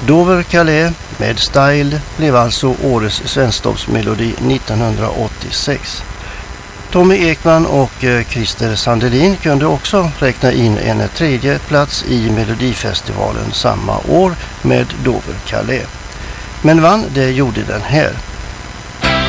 Dover Calais med Style blev alltså årets svensktoppsmelodi 1986. Tommy Ekman och Christer Sandelin kunde också räkna in en tredje plats i Melodifestivalen samma år med Dover Calais. Men vann det gjorde den här.